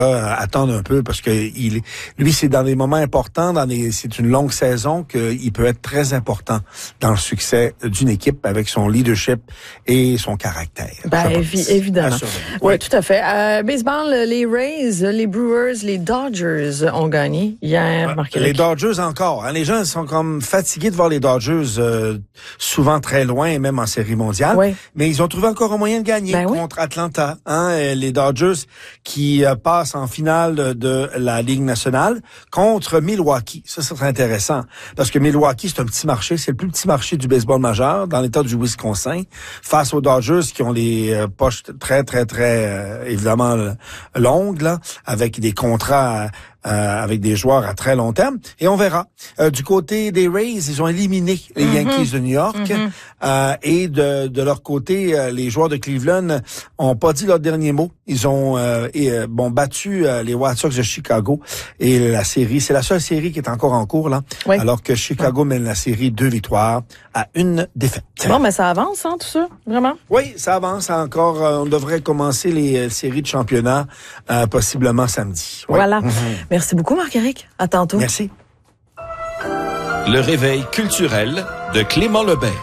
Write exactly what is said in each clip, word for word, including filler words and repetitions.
Euh, attendre un peu parce que il, lui, c'est dans des moments importants, dans des, c'est une longue saison qu'il peut être très important dans le succès d'une équipe avec son leadership et son caractère. Ben, évi- évidemment. Oui, oui, tout à fait. Euh, baseball, les Rays, les Brewers, les Dodgers ont gagné hier. Euh, les Dodgers encore. Hein, les gens sont comme fatigués de voir les Dodgers euh, souvent très loin, et même en série mondiale. Oui. Mais ils ont trouvé encore un moyen de gagner ben contre oui. Atlanta. Hein, les Dodgers qui euh, passent en finale de la Ligue nationale contre Milwaukee. Ça, c'est intéressant parce que Milwaukee, c'est un petit marché. C'est le plus petit marché du baseball majeur dans l'État du Wisconsin face aux Dodgers qui ont les euh, poches très, très, très, euh, évidemment, longues, là, avec des contrats Euh, avec des joueurs à très long terme. Et on verra. Euh, du côté des Rays, ils ont éliminé les mm-hmm. Yankees de New York. Mm-hmm. Euh, et de, de leur côté, euh, les joueurs de Cleveland ont pas dit leur dernier mot. Ils ont euh, et, euh, bon battu euh, les White Sox de Chicago. Et la série, c'est la seule série qui est encore en cours, là. Oui. Alors que Chicago oui. mène la série deux victoires à une défaite. Bon, mais ça avance, hein, tout ça, vraiment? Oui, ça avance encore. Euh, on devrait commencer les euh, séries de championnat euh, possiblement samedi. Oui. Voilà. Mm-hmm. Merci beaucoup, Marc-Éric. À tantôt. Merci. Le réveil culturel de Clément Lebet.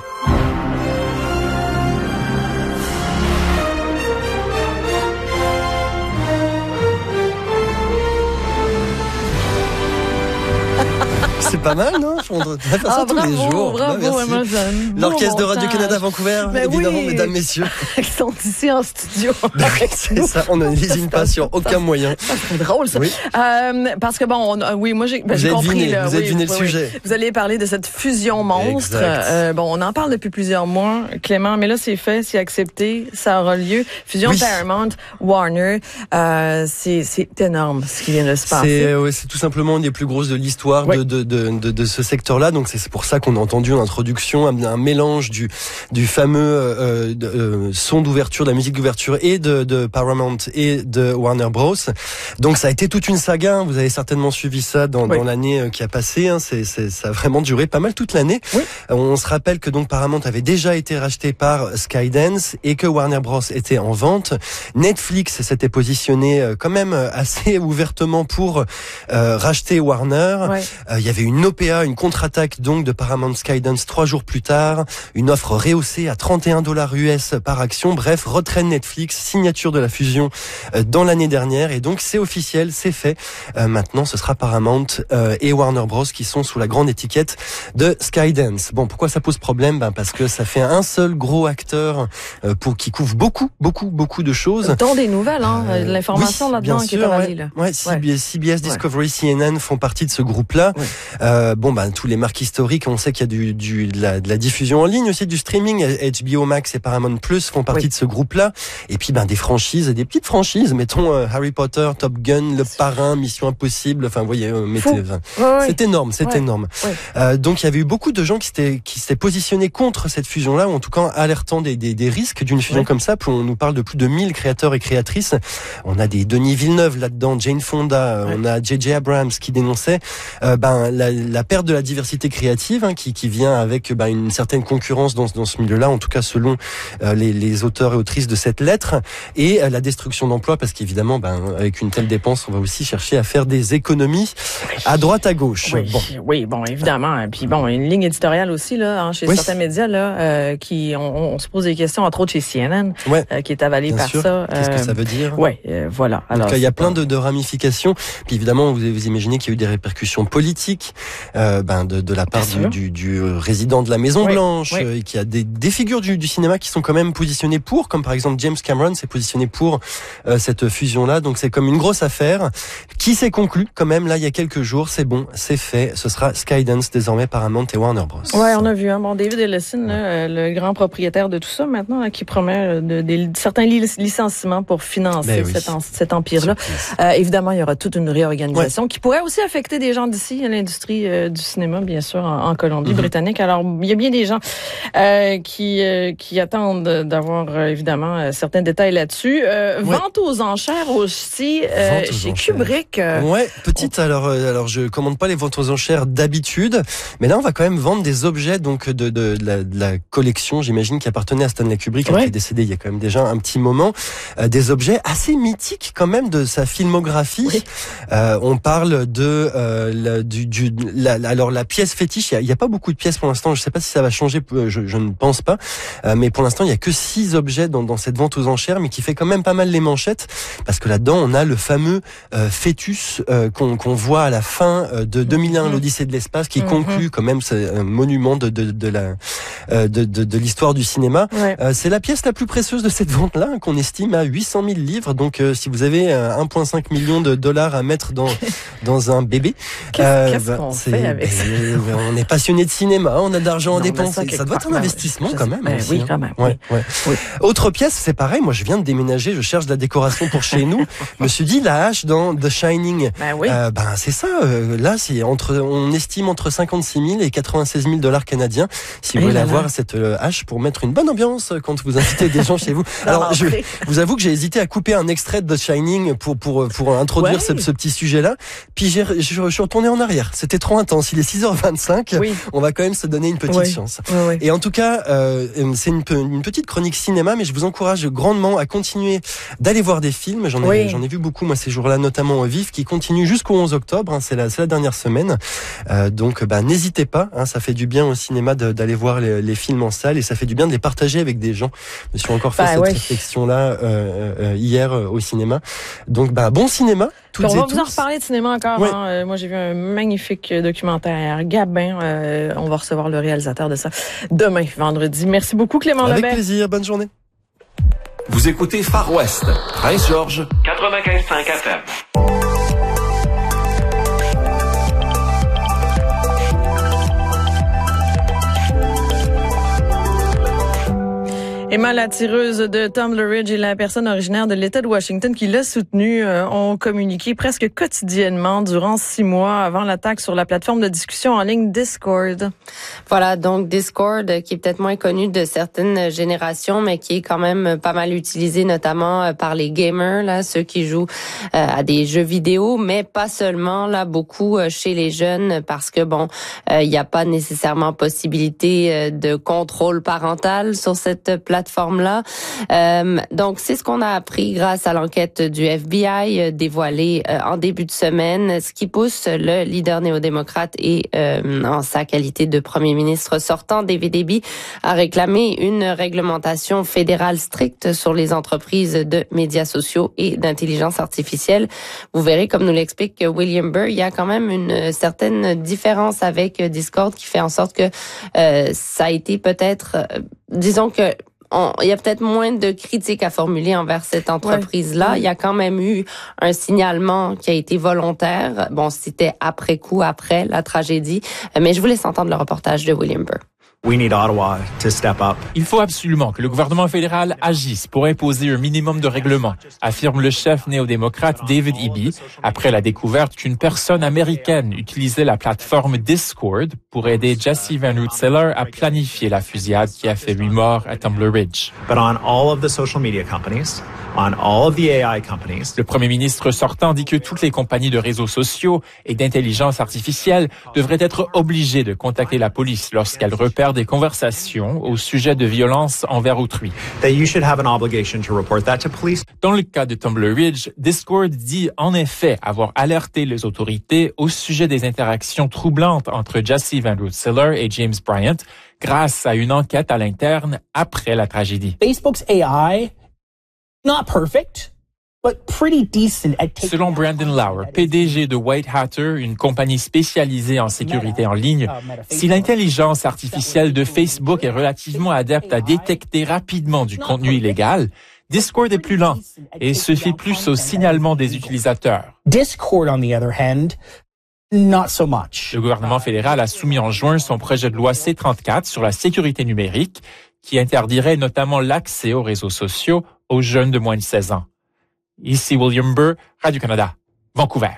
C'est pas mal, non? On devrait faire ça ah, tous bravo, les jours. Bravo, bah, merci. L'Orchestre de Radio-Canada Vancouver, ben évidemment, oui. mesdames, messieurs. Ils sont ici en studio. C'est ça, on ne lésine pas sur aucun moyen. C'est drôle, ça. Oui. Euh, parce que bon, on, euh, oui, moi j'ai, ben, j'ai compris. Deviné, là, vous avez oui, deviné oui, le oui. sujet. Vous allez parler de cette fusion monstre. Euh, bon, on en parle depuis plusieurs mois, Clément, mais là c'est fait, c'est accepté, ça aura lieu. Fusion oui. Paramount, Warner, euh, c'est, c'est énorme ce qui vient de se passer. C'est, euh, ouais, c'est tout simplement une des plus grosses de l'histoire oui. de, de, de, de, de ce secteur-là. Donc c'est pour ça qu'on a entendu en introduction un, un mélange du, du fameux euh, de, euh, son d'ouverture, de la musique d'ouverture et de, de Paramount et de Warner Bros. Donc ça a été toute une saga. Vous avez certainement suivi ça dans, oui. dans l'année qui a passé. Hein. C'est, c'est, ça a vraiment duré pas mal toute l'année. Oui. On se rappelle que donc Paramount avait déjà été racheté par Skydance et que Warner Bros était en vente. Netflix s'était positionné quand même assez ouvertement pour euh, racheter Warner. Ouais. Euh, il y avait une O P A, une contre-attaque donc de Paramount Skydance trois jours plus tard, une offre rehaussée à trente et un dollars U S par action. Bref, retrait de Netflix, signature de la fusion euh, dans l'année dernière et donc c'est officiel, c'est fait. Euh, maintenant, ce sera Paramount euh, et Warner Bros qui sont sous la grande étiquette de Skydance. Bon, pourquoi ça pose problème? Ben parce que ça fait un seul gros acteur euh, pour qui couvre beaucoup, beaucoup, beaucoup de choses. Dont des nouvelles, hein, euh, de l'information oui, là-dedans qui est avalée. Là. Ouais, ouais, C B S, C B S Discovery, ouais. C N N font partie de ce groupe-là. Ouais. Euh, bon, ben tous les marques historiques, on sait qu'il y a du, du de, la, de la diffusion en ligne aussi, du streaming. H B O Max et Paramount Plus font partie oui. de ce groupe-là. Et puis ben des franchises, des petites franchises, mettons euh, Harry Potter, Top Gun, Le Parrain, Mission Impossible. Enfin, vous voyez, euh, mettez, enfin, ouais, ouais. c'est énorme, c'est ouais. énorme. Ouais. Euh, donc il y avait eu beaucoup de gens qui s'étaient qui s'étaient positionnés contre cette fusion-là, ou en tout cas alertant des des, des risques d'une fusion ouais. comme ça. Puis on nous parle de plus de mille créateurs et créatrices. On a des Denis Villeneuve là-dedans, Jane Fonda, ouais. on a J J Abrams qui dénonçait euh, ben la, la perte de la diversité créative hein, qui qui vient avec ben une certaine concurrence dans dans ce milieu-là, en tout cas selon euh, les les auteurs et autrices de cette lettre, et euh, la destruction d'emplois parce qu'évidemment ben avec une telle dépense, on va aussi chercher à faire des économies à droite à gauche. Oui, bon, oui, bon évidemment. Puis bon, une ligne éditoriale aussi là, hein, chez oui. certains médias là, euh, qui on, on se pose des questions, entre autres chez C N N, ouais. euh, qui est avalé Bien par sûr. ça. Qu'est-ce euh, que ça veut dire? Ouais, euh, voilà. Alors, en tout cas, il y a plein de, de ramifications. Puis évidemment, vous, vous imaginez qu'il y a eu des répercussions politiques, euh, ben de, de la part du, du, du résident de la Maison oui. Blanche, oui. Euh, qui a des, des figures du, du cinéma qui sont quand même positionnées pour, comme par exemple James Cameron s'est positionné pour euh, cette fusion-là. Donc c'est comme une grosse affaire qui s'est conclue quand même là il y a quelques jours. C'est bon, c'est fait. Ce sera Skydance désormais, Paramount et Warner Bros. Ouais, on a vu. Hein, bon, David Ellison, ouais. là, le grand propriétaire de tout ça maintenant, là, qui promet de, de, certains licenciements pour financer ben oui. cet, cet empire-là. Euh, évidemment, il y aura toute une réorganisation ouais. qui pourrait aussi affecter des gens d'ici, l'industrie l'industrie euh, du cinéma, bien sûr, en, en Colombie-Britannique. Mm-hmm. Alors, il y a bien des gens euh, qui euh, qui attendent d'avoir, euh, évidemment, euh, certains détails là-dessus. Euh, ouais. Vente aux enchères aussi euh, aux chez enchères. Kubrick. Euh, ouais, petite. On... Alors, euh, alors, je commande pas les ventes aux enchères d'habitude, mais là, on va quand même vendre des objets donc de, de, de, la, de la collection, j'imagine, qui appartenait à Stanley Kubrick, ouais. qui est décédé il y a quand même déjà un petit moment. Euh, des objets assez mythiques quand même de sa filmographie. Oui. Euh, on parle de euh, la, du, du la, alors la pièce fétiche. Il y, y a pas beaucoup de pièces pour l'instant. Je sais pas si ça va changer. Je, je ne pense pas. Euh, mais pour l'instant, il y a que six objets dans, dans cette vente aux enchères, mais qui fait quand même pas mal les manchettes, parce que là-dedans, on a le fameux euh, fœtus euh, qu'on, qu'on voit à la fin euh, de deux mille un, mmh. l'Odyssée de l'espace, qui mmh. conclut quand même ce monument de de, de la euh, de, de de l'histoire du cinéma. Ouais. Euh, c'est la pièce la plus précieuse de cette vente-là, qu'on estime à huit cent mille livres. Donc, euh, si vous avez euh, un virgule cinq million de dollars à mettre dans dans un bébé, qu'est-ce, euh, qu'est-ce qu'on c'est, fait avec ben, ça? On est passionné de cinéma, on a d'argent à dépenser. Ça, ça doit être un investissement quand même. Ben, aussi, oui, hein. quand même. Ouais, oui. Ouais. Oui. Autre pièce, c'est pareil. Moi, je viens de déménager, je cherche de la décoration pour chez nous. Je me suis dit la hache dans The Shining. Ben oui. Euh, ben c'est ça. Euh, là, c'est entre, on estime entre cinquante-six mille et quatre-vingt-seize mille dollars canadiens. Si vous voulez avoir cette euh, hache pour mettre une bonne ambiance quand vous invitez des gens chez vous. Alors, je vous avoue que j'ai hésité à couper un extrait de The Shining pour pour pour introduire ouais. ce, ce petit sujet-là. Puis j'ai, je, je suis retourné en arrière. C'était trop intense. Il est six heures vingt-cinq. Oui. On va quand même se donner une petite oui. chance. Oui, oui. Et en tout cas, euh, c'est une, une petite chronique cinéma, mais je vous encourage grandement à continuer d'aller voir des films. J'en ai oui. j'en ai vu beaucoup moi ces jours-là, notamment au Vif, qui continue jusqu'au onze octobre. Hein, c'est la c'est la dernière semaine. Euh, donc bah n'hésitez pas. Hein, ça fait du bien au cinéma de, d'aller voir les, les films en salle, et ça fait du bien de les partager avec des gens. Je me suis encore fait bah, cette ouais. réflexion-là euh, euh, hier euh, au cinéma. Donc bah bon cinéma. On va vous en reparler de cinéma encore. Ouais. Hein. Euh, moi, j'ai vu un magnifique documentaire Gabin. Euh, on va recevoir le réalisateur de ça demain, vendredi. Merci beaucoup, Clément Lebet. Avec plaisir. Bonne journée. Vous écoutez Far West, Prince George, quatre-vingt-quinze virgule cinq F M. Emma, la tireuse de Tumbler Ridge et la personne originaire de l'État de Washington qui l'a soutenue euh, ont communiqué presque quotidiennement durant six mois avant l'attaque sur la plateforme de discussion en ligne Discord. Voilà, donc Discord, qui est peut-être moins connu de certaines générations, mais qui est quand même pas mal utilisé, notamment par les gamers, là, ceux qui jouent euh, à des jeux vidéo, mais pas seulement, là, beaucoup euh, chez les jeunes, parce que bon, il euh, n'y a pas nécessairement possibilité euh, de contrôle parental sur cette plateforme. plateforme-là. Euh, donc, c'est ce qu'on a appris grâce à l'enquête du F B I euh, dévoilée euh, en début de semaine, ce qui pousse le leader néo-démocrate et euh, en sa qualité de premier ministre sortant, David Eby, à réclamer une réglementation fédérale stricte sur les entreprises de médias sociaux et d'intelligence artificielle. Vous verrez, comme nous l'explique William Burr, il y a quand même une certaine différence avec Discord qui fait en sorte que euh, ça a été peut-être, euh, disons que On, il y a peut-être moins de critiques à formuler envers cette entreprise-là. Ouais. Il y a quand même eu un signalement qui a été volontaire. Bon, c'était après coup, après la tragédie. Mais je vous laisse entendre le reportage de William Burr. We need Ottawa to step up. Il faut absolument que le gouvernement fédéral agisse pour imposer un minimum de règlement, affirme le chef néo-démocrate David Eby, après la découverte qu'une personne américaine utilisait la plateforme Discord pour aider Jesse Van Rensselaer à planifier la fusillade qui a fait huit morts à Tumbler Ridge. But on all of the social media companies, on all of the A I companies. Le premier ministre sortant dit que toutes les compagnies de réseaux sociaux et d'intelligence artificielle devraient être obligées de contacter la police lorsqu'elles repèrent des conversations au sujet de violences envers autrui. That you should have an obligation to report that to police. Dans le cas de Tumbler Ridge, Discord dit en effet avoir alerté les autorités au sujet des interactions troublantes entre Jesse Van Rensselaer et James Bryant grâce à une enquête à l'interne après la tragédie. Facebook's A I, not perfect. But pretty decent at taking... Selon Brandon Lauer, P D G de White Hatter, une compagnie spécialisée en sécurité en ligne, si l'intelligence artificielle de Facebook est relativement adepte à détecter rapidement du contenu illégal, Discord est plus lent et se fie plus au signalement des utilisateurs. Discord, on the other hand, not so much. Le gouvernement fédéral a soumis en juin son projet de loi C trente-quatre sur la sécurité numérique qui interdirait notamment l'accès aux réseaux sociaux aux jeunes de moins de seize ans. Ici William Burr, Radio-Canada, Vancouver.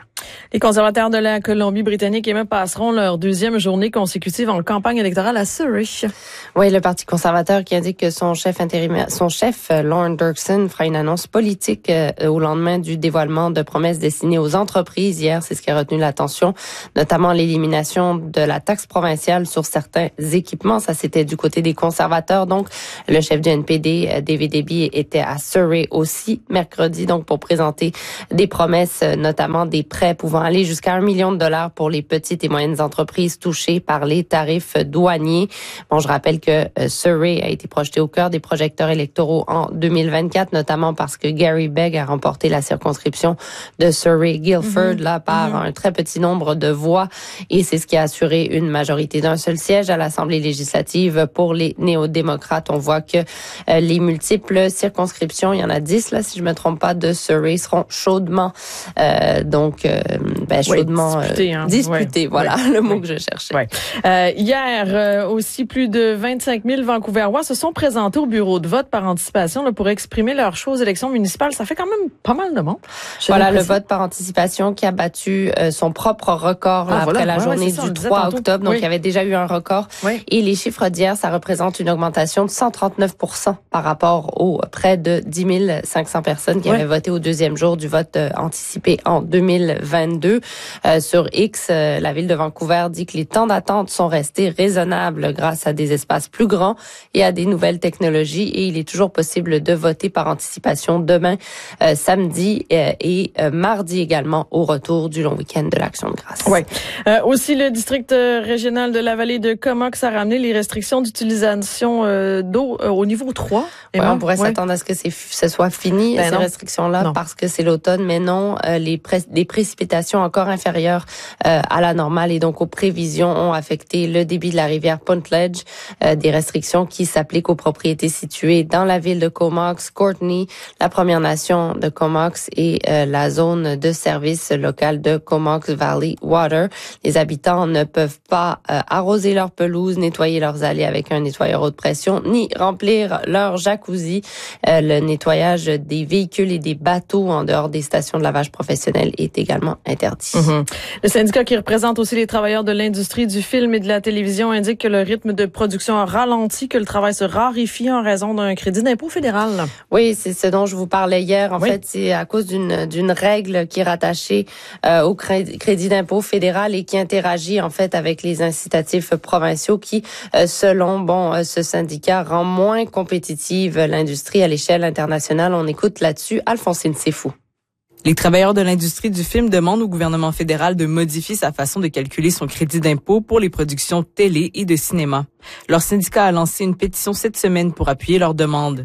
Les conservateurs de la Colombie-Britannique et même passeront leur deuxième journée consécutive en campagne électorale à Surrey. Oui, le Parti conservateur qui indique que son chef intérimaire, son chef, Lorne Dirksen, fera une annonce politique euh, au lendemain du dévoilement de promesses destinées aux entreprises. Hier, c'est ce qui a retenu l'attention, notamment l'élimination de la taxe provinciale sur certains équipements. Ça, c'était du côté des conservateurs. Donc, le chef du N P D, David Eby, était à Surrey aussi mercredi, donc pour présenter des promesses, notamment des prêts pouvant aller jusqu'à un million de dollars pour les petites et moyennes entreprises touchées par les tarifs douaniers. Bon, je rappelle que euh, Surrey a été projeté au cœur des projecteurs électoraux en deux mille vingt-quatre, notamment parce que Gary Begg a remporté la circonscription de Surrey-Guilford, mm-hmm. là, par mm-hmm. un très petit nombre de voix. Et c'est ce qui a assuré une majorité d'un seul siège à l'Assemblée législative pour les néo-démocrates. On voit que euh, les multiples circonscriptions, il y en a dix, là, si je me trompe pas, de Surrey, seront chaudement, euh, donc, euh, ben, chaudement oui, disputés, hein. euh, disputés, ouais. voilà ouais. le mot ouais. que je cherchais. Ouais. Euh, hier euh, aussi, plus de vingt-cinq mille Vancouverois se sont présentés au bureau de vote par anticipation là, pour exprimer leur choix aux élections municipales. Ça fait quand même pas mal de monde. Voilà, le vote par anticipation qui a battu euh, son propre record là, ah, après voilà. la ouais, journée ouais, ça, du trois octobre. Donc, oui. il y avait déjà eu un record. Oui. Et les chiffres d'hier, ça représente une augmentation de cent trente-neuf pour cent par rapport aux près de dix mille cinq cents personnes qui ouais. avaient voté au deuxième jour du vote euh, anticipé en deux mille vingt-deux. Euh, sur X, euh, la ville de Vancouver dit que les temps d'attente sont restés raisonnables grâce à des espaces plus grands et à des nouvelles technologies. Et il est toujours possible de voter par anticipation demain, euh, samedi euh, et euh, mardi également au retour du long week-end de l'Action de grâce. Oui. Euh, aussi, le district régional de la vallée de Comox a ramené les restrictions d'utilisation euh, d'eau euh, au niveau trois. Ouais, on pourrait ouais. s'attendre à ce que c'est, ce soit fini, ben ces non. restrictions-là, non. parce que c'est l'automne, mais non, euh, les, pré- les précipitations encore inférieures euh, à la normale et donc aux prévisions ont affecté le débit de la rivière Puntledge, euh, des restrictions qui s'appliquent aux propriétés situées dans la ville de Comox, Courtenay, la Première Nation de Comox et euh, la zone de service local de Comox Valley Water. Les habitants ne peuvent pas euh, arroser leurs pelouses, nettoyer leurs allées avec un nettoyeur haute pression, ni remplir leur jacuzzi. Euh, le nettoyage des véhicules et des bateaux en dehors des stations de lavage professionnelles est également interdit. Mm-hmm. Le syndicat qui représente aussi les travailleurs de l'industrie du film et de la télévision indique que le rythme de production a ralenti, que le travail se raréfie en raison d'un crédit d'impôt fédéral. Oui, c'est ce dont je vous parlais hier. En oui. fait, c'est à cause d'une d'une règle qui est rattachée euh, au crédit, crédit d'impôt fédéral et qui interagit en fait avec les incitatifs provinciaux qui, euh, selon bon euh, ce syndicat, rend moins compétitive l'industrie à l'échelle internationale. On écoute là-dessus Alphonsine Sefou. Les travailleurs de l'industrie du film demandent au gouvernement fédéral de modifier sa façon de calculer son crédit d'impôt pour les productions télé et de cinéma. Leur syndicat a lancé une pétition cette semaine pour appuyer leur demande.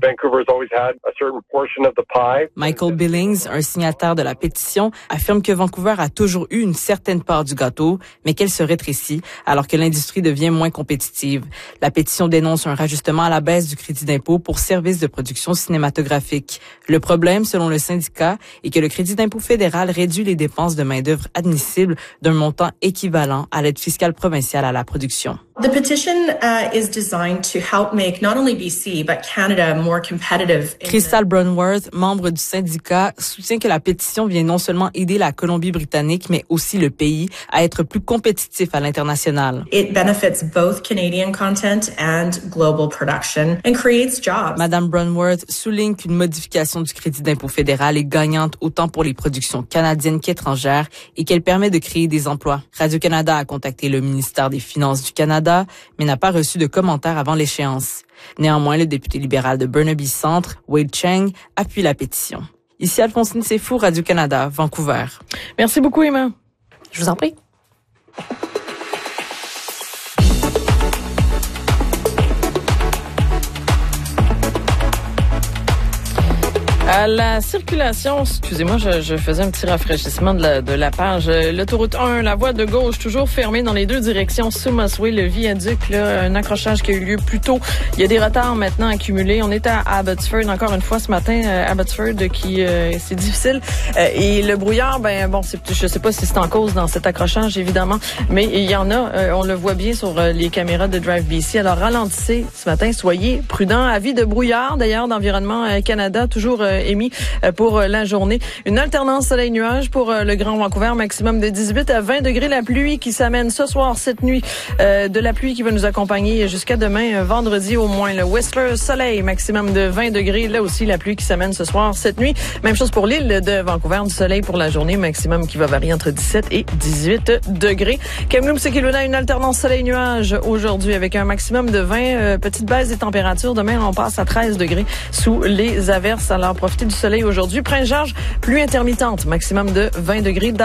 Michael Billings, un signataire de la pétition, affirme que Vancouver a toujours eu une certaine part du gâteau, mais qu'elle se rétrécit alors que l'industrie devient moins compétitive. La pétition dénonce un rajustement à la baisse du crédit d'impôt pour services de production cinématographique. Le problème, selon le syndicat, est que le crédit d'impôt fédéral réduit les dépenses de main-d'œuvre admissibles d'un montant équivalent à l'aide fiscale provinciale à la production. The petition uh, is designed to help make not only B C but Canada more competitive. Crystal Brunworth, membre du syndicat, soutient que la pétition vient non seulement aider la Colombie-Britannique mais aussi le pays à être plus compétitif à l'international. It benefits both Canadian content and global production and creates jobs. Madame Brunworth souligne qu'une modification du crédit d'impôt fédéral est gagnante autant pour les productions canadiennes qu'étrangères et qu'elle permet de créer des emplois. Radio-Canada a contacté le ministère des Finances du Canada mais n'a pas reçu de commentaires avant l'échéance. Néanmoins, le député libéral de Burnaby Centre, Wade Cheng, appuie la pétition. Ici Alphonsine Sefou, Radio-Canada, Vancouver. Merci beaucoup, Emma. Je vous en prie. À la circulation, excusez-moi, je, je faisais un petit rafraîchissement de la, de la page. L'autoroute un, la voie de gauche, toujours fermée dans les deux directions. Sumusway, le viaduc, là, un accrochage qui a eu lieu plus tôt. Il y a des retards maintenant accumulés. On est à Abbotsford, encore une fois, ce matin, euh, Abbotsford, qui euh, c'est difficile. Euh, et le brouillard, ben bon, c'est, je sais pas si c'est en cause dans cet accrochage, évidemment, mais il y en a. Euh, on le voit bien sur euh, les caméras de Drive B C. Alors, ralentissez ce matin, soyez prudents. Avis de brouillard, d'ailleurs, d'Environnement euh, Canada, toujours euh, euh, émis euh, pour euh, la journée. Une alternance soleil-nuage pour euh, le Grand Vancouver, maximum de dix-huit à vingt degrés. La pluie qui s'amène ce soir, cette nuit, euh, de la pluie qui va nous accompagner jusqu'à demain, euh, vendredi au moins. Le Whistler, soleil, maximum de vingt degrés. Là aussi, la pluie qui s'amène ce soir, cette nuit. Même chose pour l'île de Vancouver, du soleil pour la journée, maximum qui va varier entre dix-sept et dix-huit degrés. Kamloops et Kelowna, une alternance soleil-nuage aujourd'hui avec un maximum de vingt. Euh, petite baisse des températures. Demain, on passe à treize degrés sous les averses. Alors, profitez du soleil aujourd'hui. Prince-Georges, pluie intermittente, maximum de vingt degrés.